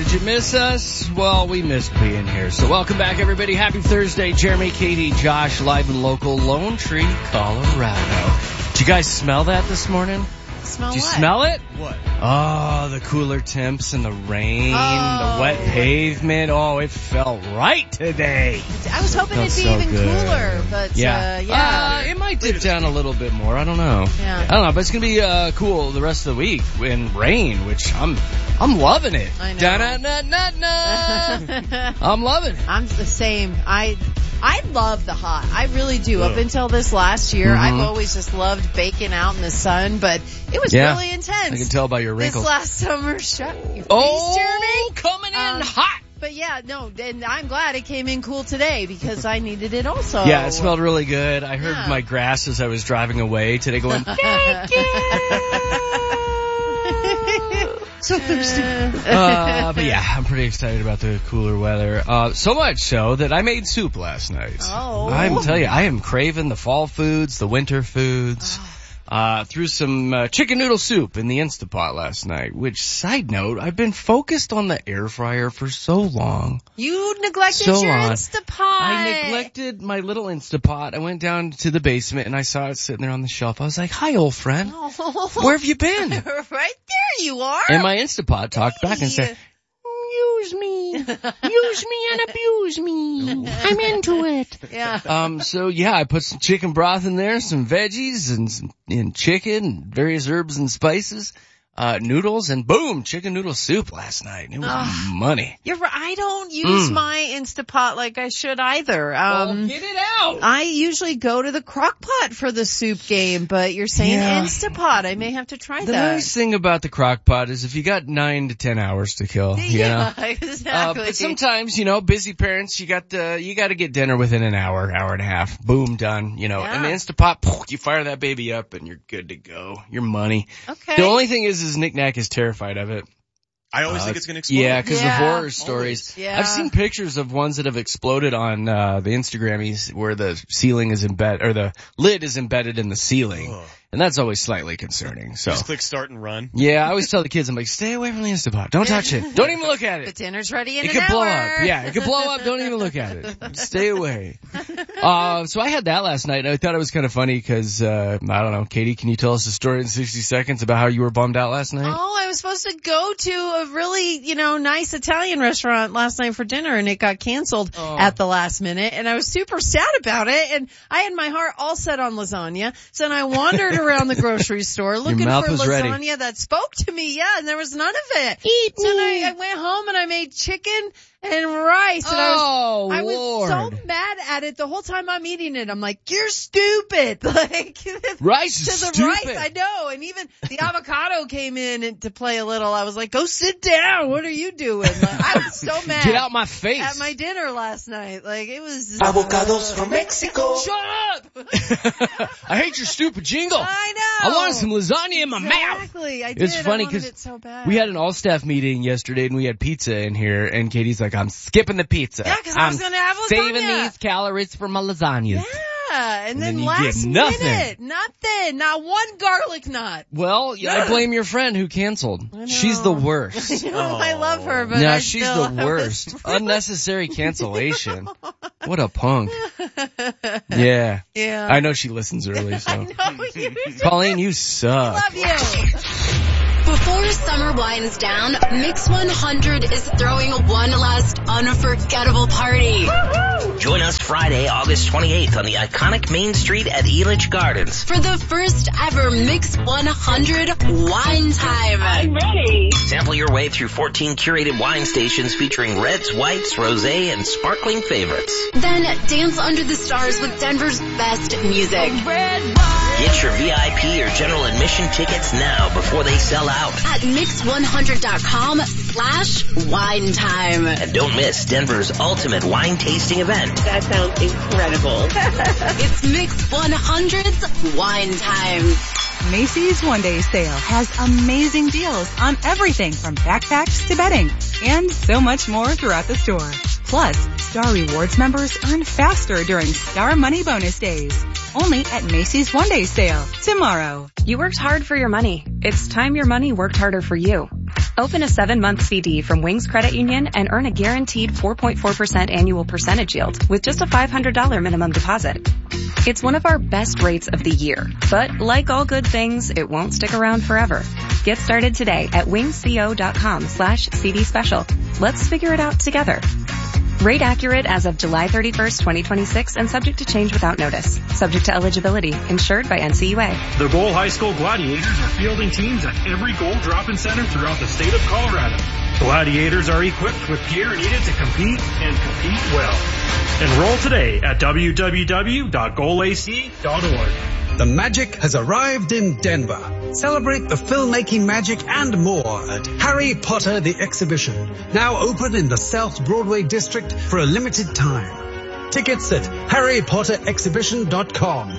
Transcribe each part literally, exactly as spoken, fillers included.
Did you miss us? Well, we missed being here. So welcome back, everybody. Happy Thursday. Jeremy, Katie, Josh, live and local, Lone Tree, Colorado. Did you guys smell that this morning? Smell Did you what? smell it? What? Oh, the cooler temps and the rain, Oh. the wet pavement. Oh, it felt right today. I was hoping Felt it'd be so even good. cooler, but Yeah. uh, yeah. Uh, it might dip down a little bit more. I don't know. Yeah. I don't know, but it's going to be uh, cool the rest of the week in rain, which I'm I'm loving it. I know. Da-na-na-na-na. I'm loving it. I'm the same. I I love the hot. I really do. Ugh. Up until this last year, Mhm. I've always just loved baking out in the sun, but it was Yeah. really intense. I can tell by your This wrinkles. last summer, shut your face, Oh, Jeremy. coming in Um, hot. But yeah, no, and I'm glad it came in cool today because I needed it also. Yeah, it smelled really good. I heard Yeah. my grass as I was driving away today going, thank you. So thirsty. Uh, but yeah, I'm pretty excited about the cooler weather. Uh, so much so that I made soup last night. Oh. I'm telling you, I am craving the fall foods, the winter foods. Uh, threw some uh, chicken noodle soup in the Instapot last night, which, side note, I've been focused on the air fryer for so long. You neglected So your long. Instapot. I neglected my little Instapot. I went down to the basement and I saw it sitting there on the shelf. I was like, hi, old friend. Oh. Where have you been? Right there you are. And my Instapot talked back and Hey. said, use me. Use me and abuse me. I'm into it. Yeah. Um, so yeah, I put some chicken broth in there, some veggies and, some, and chicken, and various herbs and spices, uh, noodles, and boom, chicken noodle soup last night. It was Ugh. money. You're right. I don't use Mm. my Instapot like I should either. Um, get it out. I usually go to the crock pot for the soup game, but you're saying Yeah. Instapot. I may have to try The that. nice thing about the crock pot is if you got nine to ten hours to kill, you yeah, know. exactly. Uh, but sometimes, you know, busy parents, you got the, you got to get dinner within an hour, hour and a half. Boom, done. You know, Yeah. and the Instapot, poof, you fire that baby up and you're good to go. Your money. okay. The only thing is, is Nick Nack is terrified of it. I always Uh, think it's going to explode. Yeah, because Yeah. the horror stories. Yeah. I've seen pictures of ones that have exploded on uh the Instagrammies where the ceiling is embedded, or the lid is embedded in the ceiling. Ugh. And that's always slightly concerning. So. Just click start and run. Yeah, I always tell the kids, I'm like, stay away from the Instapot. Don't touch it. Don't even look at The it. dinner's ready in It an could blow hour. up. Yeah, it could blow up. Don't even look at it. Stay away. Uh, so I had that last night, and I thought it was kind of funny because, uh, I don't know, Katie, can you tell us a story in sixty seconds about how you were bummed out last night? Oh, I was supposed to go to a really, you know, nice Italian restaurant last night for dinner and it got canceled Oh. at the last minute and I was super sad about it and I had my heart all set on lasagna. So then I wandered around the grocery store looking mouth for was lasagna ready. that spoke to me. Yeah, and there was none of it. Eat so then me. I, I went home and I made chicken and rice and I was Oh, I was Lord. so mad at it the whole time I'm eating it. I'm like, you're stupid. Like Rice is to the stupid. rice, I know. And even the avocado came in and to play a little. I was like, go sit down. What are you doing? Like, I was so mad Get out my face. at my dinner last night. Like it was Avocados from Mexico. Shut up! I hate your stupid jingle. I know. I wanted some lasagna in my mouth. Exactly. I did. It's funny I wanted 'cause it so bad. We had an all-staff meeting yesterday, and we had pizza in here, and Katie's like, I'm skipping the pizza. Yeah, 'cause I was I'm gonna have saving lasagna." these calories for my lasagnas. Yeah, and, And then, then you last get nothing. minute, nothing, not one garlic knot. Well, yeah, I blame your friend who canceled. I know. She's the worst. You know, I love her, but No, I she's still, the I was worst. really- Unnecessary cancellation. What a punk. Yeah. Yeah. I know she listens early, so. I know you. Pauline, you suck. Love you. Before summer winds down, Mix one hundred is throwing one last unforgettable party. Join us Friday, August twenty-eighth on the iconic Main Street at Elitch Gardens. For the first ever Mix one hundred Wine Time. I'm ready. Sample your way through fourteen curated wine stations featuring reds, whites, rosé, and sparkling favorites. Then dance under the stars with Denver's best music. Get your V I P or general admission tickets now before they sell out. At mix one hundred dot com slash wine time. And don't miss Denver's ultimate wine tasting event. That sounds incredible. It's Mix one hundred's Wine Time. Macy's One Day Sale has amazing deals on everything from backpacks to bedding and so much more throughout the store. Plus, Star Rewards members earn faster during Star Money Bonus Days. Only at Macy's One Day Sale tomorrow. You worked hard for your money. It's time your money worked harder for you. Open a seven-month C D from Wings Credit Union and earn a guaranteed four point four percent annual percentage yield with just a five hundred dollars minimum deposit. It's one of our best rates of the year, but like all good things, it won't stick around forever. Get started today at wingsco.com slash CD special. Let's figure it out together. Rate accurate as of July thirty-first, twenty twenty-six and subject to change without notice. Subject to eligibility. Insured by N C U A. The Goal High School Gladiators are fielding teams at every Goal Drop-In Center throughout the state of Colorado. Gladiators are equipped with gear needed to compete and compete well. Enroll today at w w w dot goal a c dot org. The magic has arrived in Denver. Celebrate the filmmaking magic and more at Harry Potter the Exhibition, now open in the South Broadway District for a limited time. Tickets at harry potter exhibition dot com.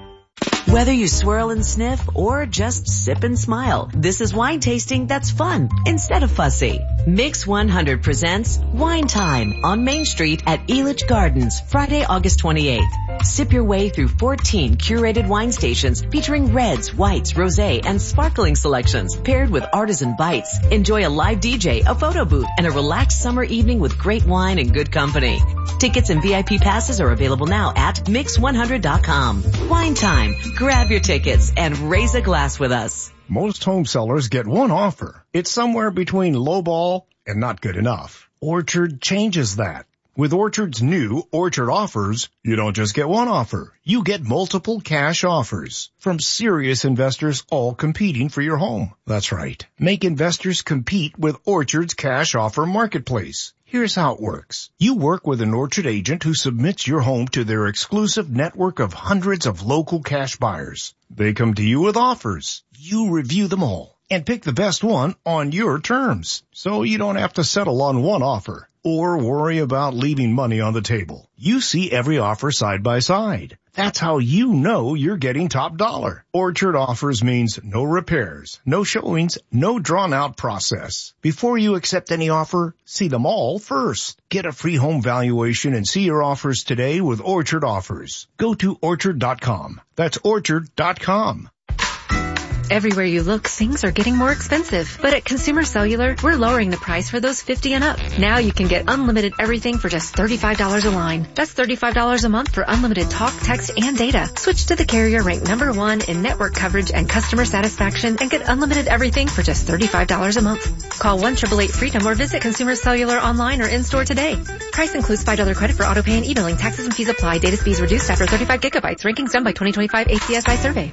Whether you swirl and sniff or just sip and smile, this is wine tasting that's fun instead of fussy. Mix one hundred presents Wine Time on Main Street at Elitch Gardens, Friday, August twenty-eighth. Sip your way through fourteen curated wine stations featuring reds, whites, rosé, and sparkling selections paired with artisan bites. Enjoy a live D J, a photo booth, and a relaxed summer evening with great wine and good company. Tickets and V I P passes are available now at mix one hundred dot com. Wine Time. Grab your tickets and raise a glass with us. Most home sellers get one offer. It's somewhere between lowball and not good enough. Orchard changes that. With Orchard's new Orchard Offers, you don't just get one offer. You get multiple cash offers from serious investors all competing for your home. That's right. Make investors compete with Orchard's cash offer marketplace. Here's how it works. You work with an Orchard agent who submits your home to their exclusive network of hundreds of local cash buyers. They come to you with offers. You review them all and pick the best one on your terms. So you don't have to settle on one offer or worry about leaving money on the table. You see every offer side by side. That's how you know you're getting top dollar. Orchard Offers means no repairs, no showings, no drawn-out process. Before you accept any offer, see them all first. Get a free home valuation and see your offers today with Orchard Offers. Go to orchard dot com. That's orchard dot com. Everywhere you look, things are getting more expensive. But at Consumer Cellular, we're lowering the price for those fifty and up. Now you can get unlimited everything for just thirty-five dollars a line. That's thirty-five dollars a month for unlimited talk, text, and data. Switch to the carrier ranked number one in network coverage and customer satisfaction and get unlimited everything for just thirty-five dollars a month. Call one eight eight eight freedom or visit Consumer Cellular online or in-store today. Price includes five dollars credit for auto pay and e-billing. Taxes and fees apply. Data speeds reduced after thirty-five gigabytes. Rankings done by twenty twenty-five A C S I survey.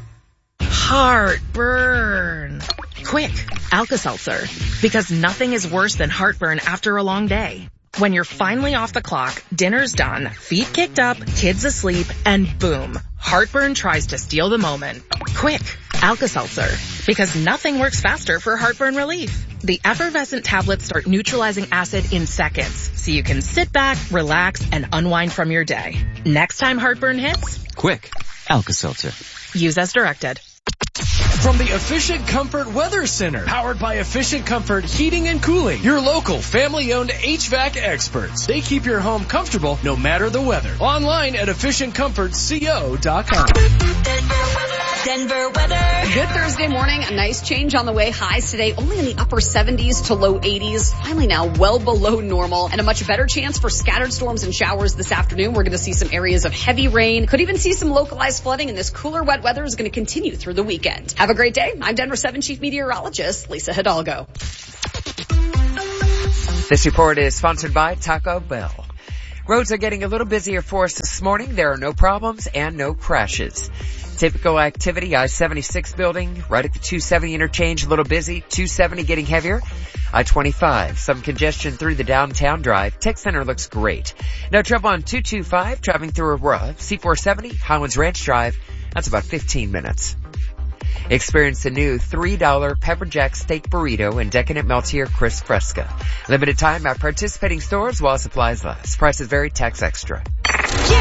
Heartburn. Quick, Alka-Seltzer. Because nothing is worse than heartburn after a long day. When you're finally off the clock, dinner's done, feet kicked up, kids asleep, and boom, heartburn tries to steal the moment. Quick, Alka-Seltzer. Because nothing works faster for heartburn relief. The effervescent tablets start neutralizing acid in seconds, so you can sit back, relax, and unwind from your day. Next time heartburn hits, quick, Alka-Seltzer. Use as directed. From the Efficient Comfort Weather Center, powered by Efficient Comfort Heating and Cooling, your local family-owned H V A C experts. They keep your home comfortable no matter the weather. Online at efficient comfort co dot com. Denver weather. Good Thursday morning. A nice change on the way. Highs today only in the upper seventies to low eighties. Finally now well below normal and a much better chance for scattered storms and showers this afternoon. We're going to see some areas of heavy rain. Could even see some localized flooding, and this cooler wet weather is going to continue through the weekend. Have a great day. I'm Denver seven Chief Meteorologist Lisa Hidalgo. This report is sponsored by Taco Bell. Roads are getting a little busier for us this morning. There are no problems and no crashes. Typical activity, I seventy-six building, right at the two seventy interchange, a little busy. two seventy getting heavier. I twenty-five, some congestion through the downtown drive. Tech Center looks great. No trouble on two twenty-five, driving through Aurora. C four seventy, Highlands Ranch Drive. That's about fifteen minutes. Experience the new three dollar Pepper Jack Steak Burrito and Decadent Meltier Crisp Fresca. Limited time at participating stores while supplies last. Prices vary, tax extra.